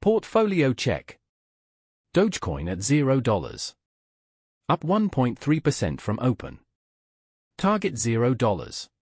Portfolio check. Dogecoin at $0. Up 1.3% from open. Target $0.